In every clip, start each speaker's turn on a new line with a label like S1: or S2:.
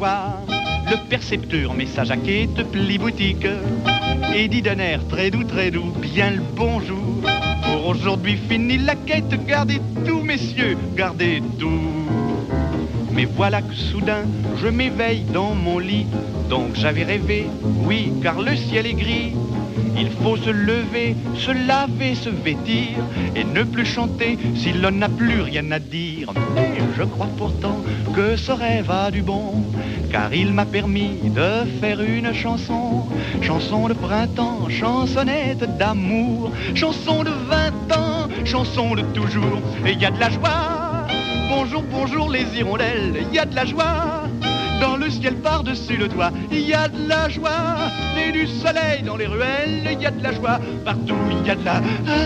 S1: Le percepteur met sa jaquette pli boutique et dit d'un air très doux, bien le bonjour. Pour aujourd'hui fini la quête, gardez tout messieurs, gardez tout. Mais voilà que soudain je m'éveille dans mon lit. Donc j'avais rêvé, oui, car le ciel est gris. Il faut se lever, se laver, se vêtir et ne plus chanter si l'on n'a plus rien à dire. Mais je crois pourtant que ce rêve a du bon, car il m'a permis de faire une chanson. Chanson de printemps, chansonnette d'amour, chanson de 20 ans, chanson de toujours. Et y a de la joie, bonjour, bonjour les hirondelles, y a de la joie. Dans le ciel par-dessus le toit, il y a de la joie. Et du soleil dans les ruelles, il y a de la joie. Partout, il y a de la...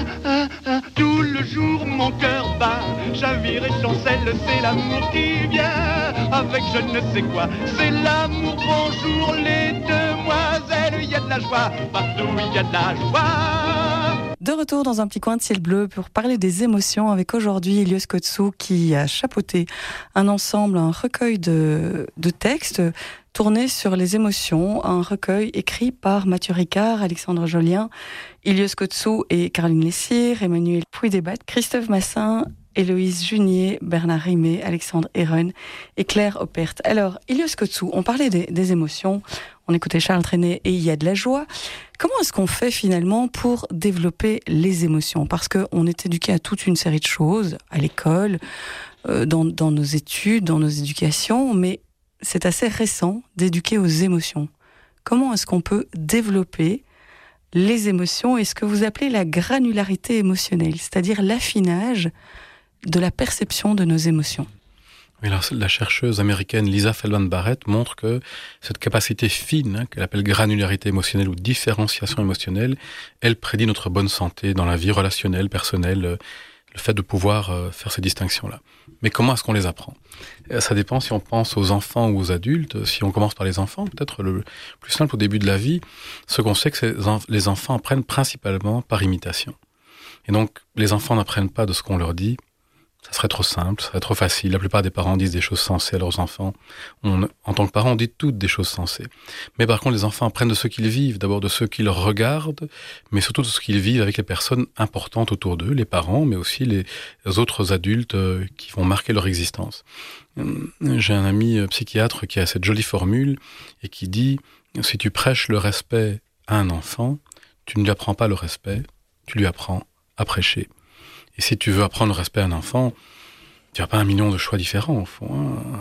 S1: Tout le jour, mon cœur bat. Chavire et chancelle, c'est l'amour qui vient avec je ne sais quoi. C'est l'amour, bonjour les demoiselles. Il y a de la joie, partout, il y a de la joie.
S2: De retour dans un petit coin de ciel bleu pour parler des émotions avec aujourd'hui Ilios Kotsou qui a chapeauté un ensemble, un recueil de textes tournés sur les émotions, un recueil écrit par Mathieu Ricard, Alexandre Jolien, Ilios Kotsou et Caroline Lessire, Emmanuel Puy-Desbattes, Christophe Massin, Héloïse Junier, Bernard Rimet, Alexandre Héron et Claire Oppert. Alors, Ilios Kotsou, on parlait des émotions, on écoutait Charles Trenet et il y a de la joie. Comment est-ce qu'on fait finalement pour développer les émotions ? Parce qu'on est éduqué à toute une série de choses, à l'école, dans nos études, dans nos éducations, mais c'est assez récent d'éduquer aux émotions. Comment est-ce qu'on peut développer les émotions et ce que vous appelez la granularité émotionnelle, c'est-à-dire l'affinage de la perception de nos émotions?
S3: Oui, alors, la chercheuse américaine Lisa Feldman Barrett montre que cette capacité fine, qu'elle appelle granularité émotionnelle ou différenciation émotionnelle, elle prédit notre bonne santé dans la vie relationnelle, personnelle, le fait de pouvoir faire ces distinctions-là. Mais comment est-ce qu'on les apprend ? Ça dépend si on pense aux enfants ou aux adultes. Si on commence par les enfants, peut-être le plus simple au début de la vie, ce qu'on sait que les enfants apprennent principalement par imitation. Et donc, les enfants n'apprennent pas de ce qu'on leur dit. Ça serait trop simple, ça serait trop facile. La plupart des parents disent des choses sensées à leurs enfants. En tant que parents, on dit toutes des choses sensées. Mais par contre, les enfants apprennent de ce qu'ils vivent, d'abord de ceux qui leur regardent, mais surtout de ce qu'ils vivent avec les personnes importantes autour d'eux, les parents, mais aussi les autres adultes qui vont marquer leur existence. J'ai un ami psychiatre qui a cette jolie formule et qui dit « Si tu prêches le respect à un enfant, tu ne lui apprends pas le respect, tu lui apprends à prêcher. » Et si tu veux apprendre le respect à un enfant, tu n'as pas 1 million de choix différents, au fond. Hein.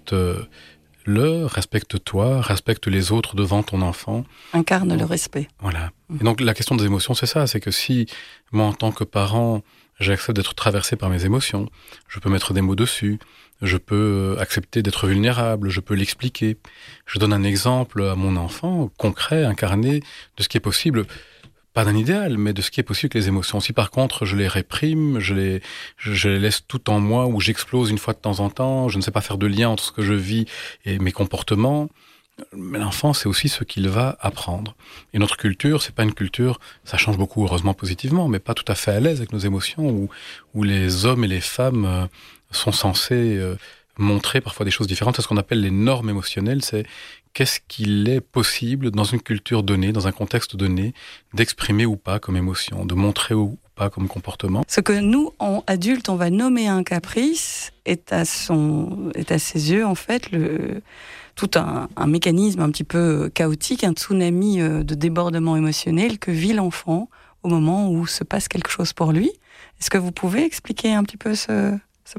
S3: Respecte-le, respecte-toi, respecte les autres devant ton enfant.
S2: Incarne le respect.
S3: Voilà. Et donc, la question des émotions, c'est ça. C'est que si, moi, en tant que parent, j'accepte d'être traversé par mes émotions, je peux mettre des mots dessus, je peux accepter d'être vulnérable, je peux l'expliquer. Je donne un exemple à mon enfant, concret, incarné, de ce qui est possible. Pas d'un idéal, mais de ce qui est possible avec les émotions. Si par contre je les réprime, je les laisse tout en moi, ou j'explose une fois de temps en temps, je ne sais pas faire de lien entre ce que je vis et mes comportements, mais l'enfant, c'est aussi ce qu'il va apprendre. Et notre culture, c'est pas une culture, ça change beaucoup, heureusement positivement, mais pas tout à fait à l'aise avec nos émotions, où les hommes et les femmes sont censés montrer parfois des choses différentes. C'est ce qu'on appelle les normes émotionnelles, c'est qu'est-ce qu'il est possible dans une culture donnée, dans un contexte donné, d'exprimer ou pas comme émotion, de montrer ou pas comme comportement.
S2: Ce que nous, en adultes, on va nommer un caprice est à ses yeux, en fait, tout un mécanisme un petit peu chaotique, un tsunami de débordement émotionnel que vit l'enfant au moment où se passe quelque chose pour lui. Est-ce que vous pouvez expliquer un petit peu ce passage-là ?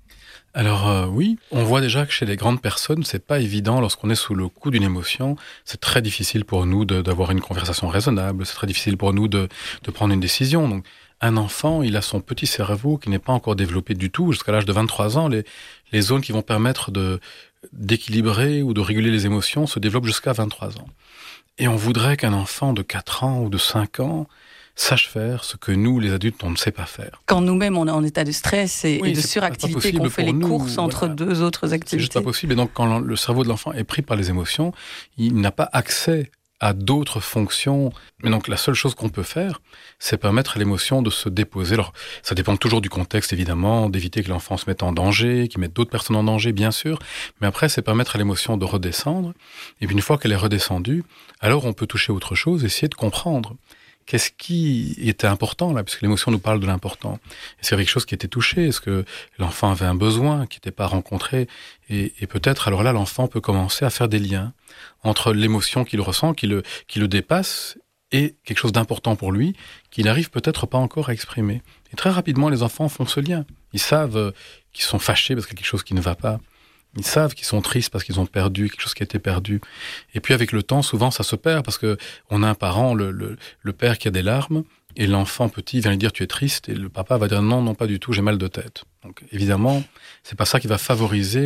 S3: Alors oui, on voit déjà que chez les grandes personnes, c'est pas évident lorsqu'on est sous le coup d'une émotion. C'est très difficile pour nous d'avoir une conversation raisonnable, c'est très difficile pour nous de prendre une décision. Donc, un enfant, il a son petit cerveau qui n'est pas encore développé du tout. Jusqu'à l'âge de 23 ans, les zones qui vont permettre d'équilibrer ou de réguler les émotions se développent jusqu'à 23 ans. Et on voudrait qu'un enfant de 4 ans ou de 5 ans sache faire ce que nous, les adultes, on ne sait pas faire.
S2: Quand nous-mêmes, on est en état de stress et de suractivité, qu'on fait les courses entre deux autres activités.
S3: C'est juste pas possible. Et donc, quand le cerveau de l'enfant est pris par les émotions, il n'a pas accès a d'autres fonctions. Mais donc, la seule chose qu'on peut faire, c'est permettre à l'émotion de se déposer. Alors, ça dépend toujours du contexte, évidemment, d'éviter que l'enfant se mette en danger, qu'il mette d'autres personnes en danger, bien sûr. Mais après, c'est permettre à l'émotion de redescendre. Et puis, une fois qu'elle est redescendue, alors on peut toucher autre chose, essayer de comprendre. Qu'est-ce qui était important là, puisque l'émotion nous parle de l'important. Est-ce qu'il y avait quelque chose qui était touché? Est-ce que l'enfant avait un besoin qui n'était pas rencontré? Et peut-être, alors là, l'enfant peut commencer à faire des liens entre l'émotion qu'il ressent, qui le dépasse, et quelque chose d'important pour lui, qu'il n'arrive peut-être pas encore à exprimer. Et très rapidement, les enfants font ce lien. Ils savent qu'ils sont fâchés parce qu'il y a quelque chose qui ne va pas. Ils savent qu'ils sont tristes parce qu'ils ont perdu quelque chose qui a été perdu. Et puis avec le temps, souvent, ça se perd parce que on a un parent, le père qui a des larmes, et l'enfant petit vient lui dire « tu es triste » et le papa va dire « non, pas du tout, j'ai mal de tête ». Donc évidemment, c'est pas ça qui va favoriser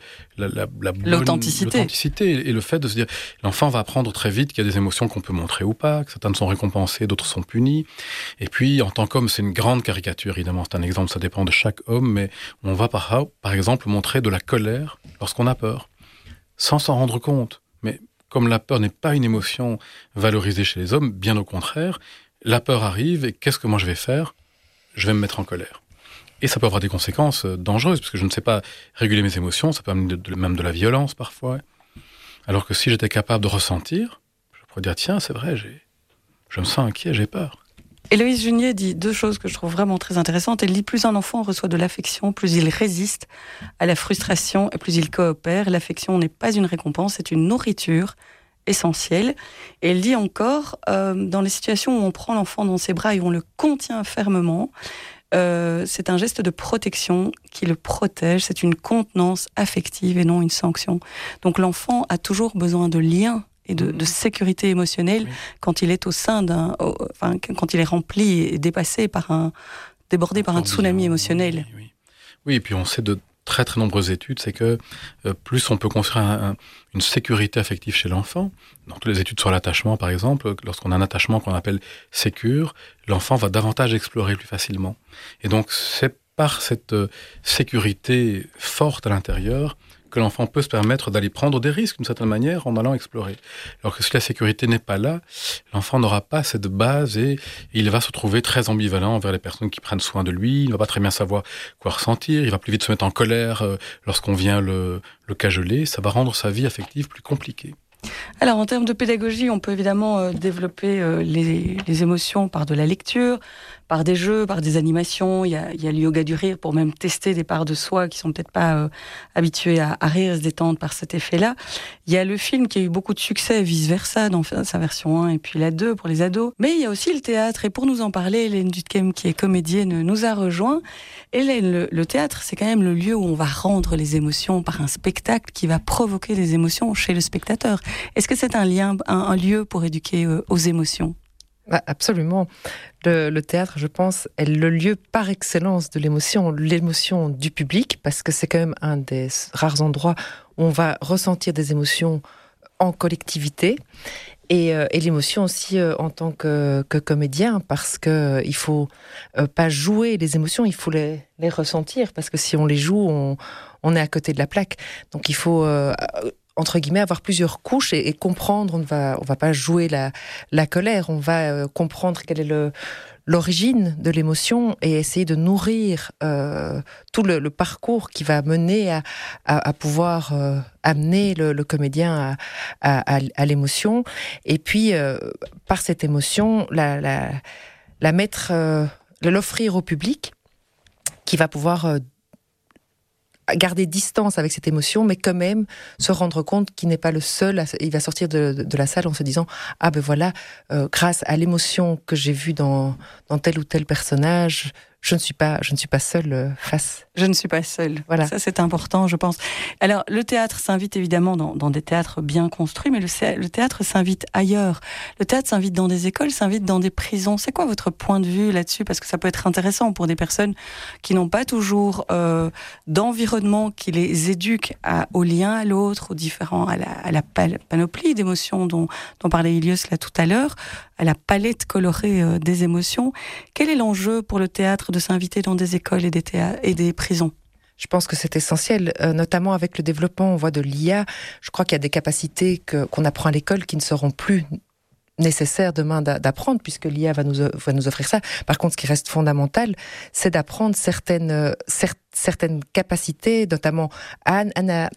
S3: l'authenticité et le fait de se dire l'enfant va apprendre très vite qu'il y a des émotions qu'on peut montrer ou pas, que certaines sont récompensées, d'autres sont punies. Et puis en tant qu'homme, c'est une grande caricature évidemment, c'est un exemple, ça dépend de chaque homme, mais on va par exemple montrer de la colère lorsqu'on a peur, sans s'en rendre compte. Mais comme la peur n'est pas une émotion valorisée chez les hommes, bien au contraire, la peur arrive et qu'est-ce que moi je vais faire? Je vais me mettre en colère. Et ça peut avoir des conséquences dangereuses, parce que je ne sais pas réguler mes émotions, ça peut amener même de la violence parfois. Alors que si j'étais capable de ressentir, je pourrais dire, tiens, c'est vrai, je me sens inquiet, j'ai peur.
S2: Héloïse Junier dit deux choses que je trouve vraiment très intéressantes. Elle dit, plus un enfant reçoit de l'affection, plus il résiste à la frustration et plus il coopère. L'affection n'est pas une récompense, c'est une nourriture essentielle. Et elle dit encore, dans les situations où on prend l'enfant dans ses bras et où on le contient fermement, c'est un geste de protection qui le protège, c'est une contenance affective et non une sanction. Donc l'enfant a toujours besoin de liens et de sécurité émotionnelle quand il est au sein quand il est rempli et dépassé débordé par un tsunami émotionnel.
S3: Oui, et puis on sait de très très nombreuses études, c'est que plus on peut construire une sécurité affective chez l'enfant, dans toutes les études sur l'attachement par exemple, lorsqu'on a un attachement qu'on appelle sécure, l'enfant va davantage explorer plus facilement. Et donc c'est par cette sécurité forte à l'intérieur que l'enfant peut se permettre d'aller prendre des risques d'une certaine manière en allant explorer. Alors que si la sécurité n'est pas là, l'enfant n'aura pas cette base et il va se trouver très ambivalent envers les personnes qui prennent soin de lui, il ne va pas très bien savoir quoi ressentir, il va plus vite se mettre en colère lorsqu'on vient le cajoler, ça va rendre sa vie affective plus compliquée.
S2: Alors, en termes de pédagogie, on peut évidemment développer les émotions par de la lecture, par des jeux, par des animations. Il y a le yoga du rire pour même tester des parts de soi qui sont peut-être pas habituées à rire et se détendre par cet effet-là. Il y a le film qui a eu beaucoup de succès, vice-versa, dans sa version 1 et puis la 2 pour les ados. Mais il y a aussi le théâtre. Et pour nous en parler, Hélène Dutkem, qui est comédienne, nous a rejoint. Hélène, le théâtre, c'est quand même le lieu où on va rendre les émotions par un spectacle qui va provoquer des émotions chez le spectateur. Est-ce que c'est un lieu pour éduquer aux émotions ?
S4: Absolument. Le théâtre, je pense, est le lieu par excellence de l'émotion du public, parce que c'est quand même un des rares endroits où on va ressentir des émotions en collectivité. Et l'émotion aussi en tant que comédien, parce que il faut pas jouer les émotions, il faut les ressentir, parce que si on les joue, on est à côté de la plaque. Donc il faut entre guillemets avoir plusieurs couches et comprendre. On va pas jouer la colère, on va comprendre quelle est l'origine de l'émotion et essayer de nourrir tout le parcours qui va mener à pouvoir amener le comédien à l'émotion. Et puis, par cette émotion, la mettre, l'offrir au public qui va pouvoir garder distance avec cette émotion, mais quand même se rendre compte qu'il n'est pas le seul. Il va sortir de la salle en se disant « Ah ben voilà, grâce à l'émotion que j'ai vue dans tel ou tel personnage, je ne suis pas seule face. »
S2: Je ne suis pas seule. Voilà. Ça, c'est important, je pense. Alors, le théâtre s'invite évidemment dans des théâtres bien construits, mais le théâtre s'invite ailleurs. Le théâtre s'invite dans des écoles, s'invite dans des prisons. C'est quoi votre point de vue là-dessus ? Parce que ça peut être intéressant pour des personnes qui n'ont pas toujours d'environnement qui les éduque au lien à l'autre, aux différents, à la panoplie d'émotions dont parlait Ilios là tout à l'heure, à la palette colorée des émotions. Quel est l'enjeu pour le théâtre de s'inviter dans des écoles et des prisons ?
S4: Je pense que c'est essentiel, notamment avec le développement, on voit de l'IA. Je crois qu'il y a des capacités qu'on apprend à l'école qui ne seront plus nécessaires demain d'apprendre, puisque l'IA va nous offrir ça. Par contre, ce qui reste fondamental, c'est d'apprendre certaines capacités, notamment à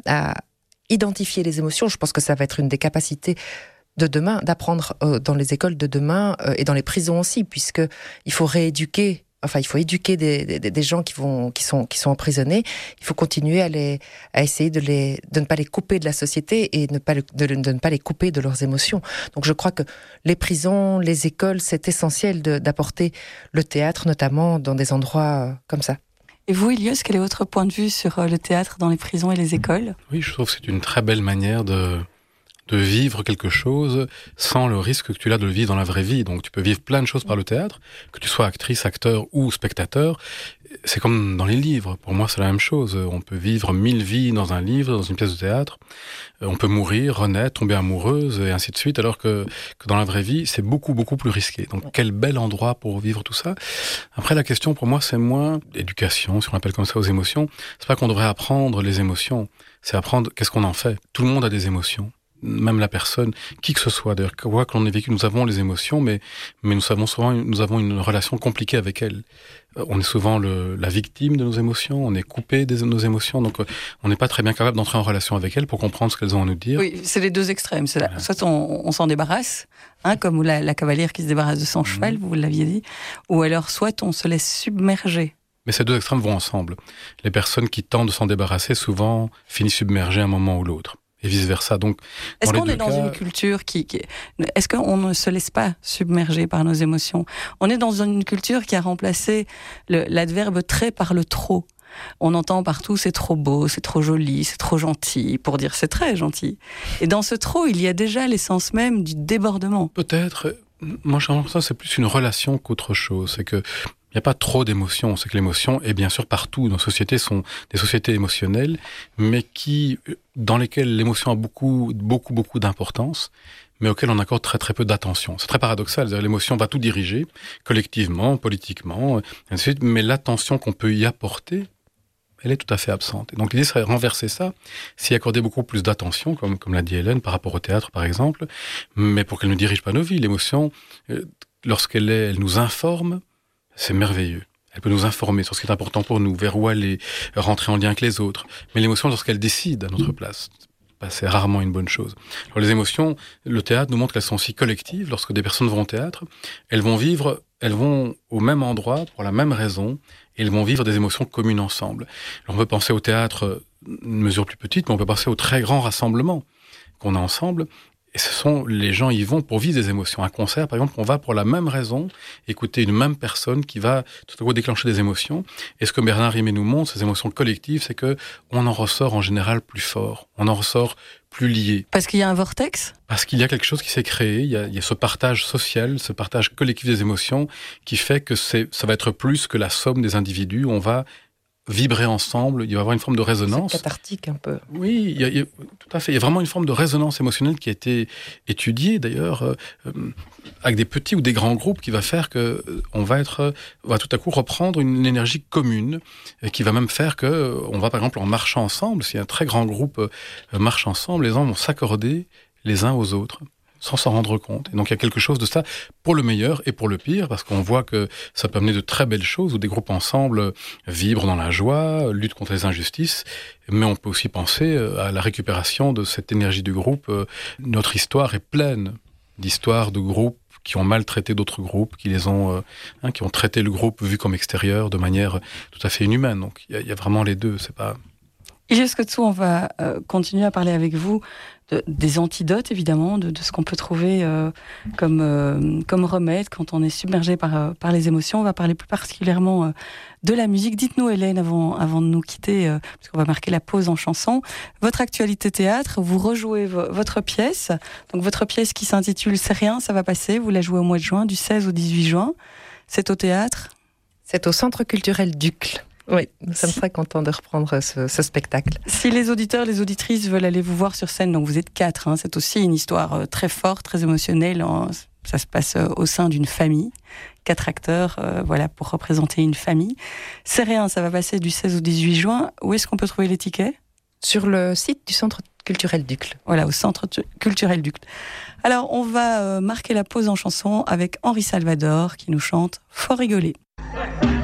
S4: identifier les émotions. Je pense que ça va être une des capacités de demain, d'apprendre dans les écoles de demain et dans les prisons aussi, puisque il faut rééduquer. Enfin, il faut éduquer des gens qui sont emprisonnés. Il faut continuer à essayer de ne pas les couper de la société et de ne pas les couper de leurs émotions. Donc, je crois que les prisons, les écoles, c'est essentiel d'apporter le théâtre, notamment dans des endroits comme ça.
S2: Et vous, Ilios, quel est votre point de vue sur le théâtre dans les prisons et les écoles ?
S3: Oui, je trouve que c'est une très belle manière de vivre quelque chose sans le risque que tu as de le vivre dans la vraie vie. Donc tu peux vivre plein de choses par le théâtre, que tu sois actrice, acteur ou spectateur. C'est comme dans les livres. Pour moi, c'est la même chose. On peut vivre 1000 vies dans un livre, dans une pièce de théâtre. On peut mourir, renaître, tomber amoureuse et ainsi de suite, alors que dans la vraie vie, c'est beaucoup, beaucoup plus risqué. Donc quel bel endroit pour vivre tout ça. Après, la question pour moi, c'est moins l'éducation, si on appelle comme ça, aux émotions. C'est pas qu'on devrait apprendre les émotions. C'est apprendre qu'est-ce qu'on en fait. Tout le monde a des émotions. Même la personne, qui que ce soit, d'ailleurs, quoi que l'on ait vécu, nous avons les émotions, mais nous avons une relation compliquée avec elles. On est souvent la victime de nos émotions, on est coupé de nos émotions, donc on n'est pas très bien capable d'entrer en relation avec elles pour comprendre ce qu'elles ont à nous dire.
S2: Oui, c'est les deux extrêmes. C'est soit on s'en débarrasse, comme la cavalière qui se débarrasse de son cheval, vous l'aviez dit, ou alors soit on se laisse submerger.
S3: Mais ces deux extrêmes vont ensemble. Les personnes qui tentent de s'en débarrasser, souvent, finissent submergées à un moment ou l'autre. Et vice-versa. Donc,
S2: est-ce qu'on est dans une culture est-ce qu'on ne se laisse pas submerger par nos émotions ? On est dans une culture qui a remplacé l'adverbe très par le trop. On entend partout c'est trop beau, c'est trop joli, c'est trop gentil, pour dire c'est très gentil. Et dans ce trop, il y a déjà l'essence même du débordement.
S3: Peut-être. Moi, je pense que c'est plus une relation qu'autre chose. C'est que il n'y a pas trop d'émotions. C'est que l'émotion est bien sûr partout. Nos sociétés sont des sociétés émotionnelles, mais dans lesquelles l'émotion a beaucoup, beaucoup, beaucoup d'importance, mais auxquelles on accorde très, très peu d'attention. C'est très paradoxal. C'est-à-dire, l'émotion va tout diriger, collectivement, politiquement, ainsi de suite, mais l'attention qu'on peut y apporter, elle est tout à fait absente. Et donc l'idée serait de renverser ça, s'y accorder beaucoup plus d'attention, comme l'a dit Hélène, par rapport au théâtre, par exemple, mais pour qu'elle ne dirige pas nos vies. L'émotion, elle nous informe, c'est merveilleux. Elle peut nous informer sur ce qui est important pour nous, vers où aller, rentrer en lien avec les autres. Mais l'émotion, lorsqu'elle décide à notre place, c'est rarement une bonne chose. Alors les émotions, le théâtre nous montre qu'elles sont aussi collectives. Lorsque des personnes vont au théâtre, elles vont au même endroit pour la même raison, et elles vont vivre des émotions communes ensemble. Alors on peut penser au théâtre, une mesure plus petite, mais on peut penser aux très grands rassemblements qu'on a ensemble. Et les gens y vont pour vivre des émotions. Un concert, par exemple, on va pour la même raison écouter une même personne qui va tout à coup déclencher des émotions. Et ce que Bernard Rimet nous montre, ces émotions collectives, c'est que on en ressort en général plus fort. On en ressort plus lié.
S2: Parce qu'il y a un vortex ?
S3: Parce qu'il y a quelque chose qui s'est créé. Il y a ce partage social, ce partage collectif des émotions qui fait que ça va être plus que la somme des individus. On va vibrer ensemble, il va y avoir une forme de résonance.
S4: C'est cathartique un peu.
S3: Oui, tout à fait. Il y a vraiment une forme de résonance émotionnelle qui a été étudiée d'ailleurs avec des petits ou des grands groupes qui va faire que on va tout à coup reprendre une énergie commune qui va même faire que on va par exemple en marchant ensemble, si un très grand groupe marche ensemble, les gens vont s'accorder les uns aux autres sans s'en rendre compte. Et donc il y a quelque chose de ça pour le meilleur et pour le pire, parce qu'on voit que ça peut amener de très belles choses, où des groupes ensemble vibrent dans la joie, luttent contre les injustices, mais on peut aussi penser à la récupération de cette énergie du groupe. Notre histoire est pleine d'histoires de groupes qui ont maltraité d'autres groupes, qui ont traité le groupe vu comme extérieur de manière tout à fait inhumaine. Donc il y a vraiment les deux, c'est pas...
S2: Ilios Kotsou, on va continuer à parler avec vous des antidotes, évidemment, de ce qu'on peut trouver comme remède quand on est submergé par les émotions. On va parler plus particulièrement de la musique. Dites-nous, Hélène, avant de nous quitter, parce qu'on va marquer la pause en chanson, votre actualité théâtre, vous rejouez votre pièce. Donc votre pièce qui s'intitule « C'est rien, ça va passer », vous la jouez au mois de juin, du 16 au 18 juin. C'est au théâtre ?
S4: C'est au Centre culturel d'Uccle. Oui, nous sommes très contents de reprendre ce spectacle.
S2: Si les auditeurs, les auditrices veulent aller vous voir sur scène, donc vous êtes 4, c'est aussi une histoire très forte, très émotionnelle. Ça se passe au sein d'une famille. 4 acteurs, voilà, pour représenter une famille. C'est rien, ça va passer du 16 au 18 juin. Où est-ce qu'on peut trouver les tickets ?
S4: Sur le site du Centre culturel d'Uccle.
S2: Voilà, au Centre culturel d'Uccle. Alors, on va marquer la pause en chanson avec Henri Salvador qui nous chante « Faut rigoler ».